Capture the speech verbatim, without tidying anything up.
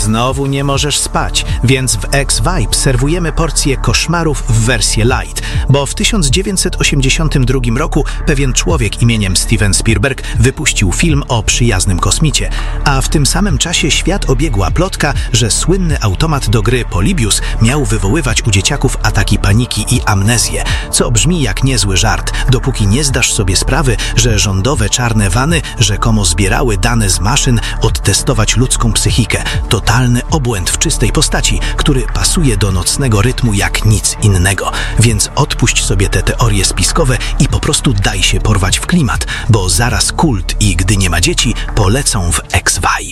Znowu nie możesz spać, więc w X-Vibe serwujemy porcję koszmarów w wersji light, bo w tysiąc dziewięćset osiemdziesiątym drugim roku pewien człowiek imieniem Steven Spielberg wypuścił film o przyjaznym kosmicie, a w tym samym czasie świat obiegła plotka, że słynny automat do gry Polybius miał wywoływać u dzieciaków ataki paniki i amnezję, co brzmi jak niezły żart, dopóki nie zdasz sobie sprawy, że rządowe czarne wany rzekomo zbierały dane z maszyn odtestować ludzką psychikę. Totalny obłęd w czystej postaci, który pasuje do nocnego rytmu jak nic innego. Więc odpuść sobie te teorie spiskowe i po prostu daj się porwać w klimat, bo zaraz kult i gdy nie ma dzieci polecą w X-Vibe.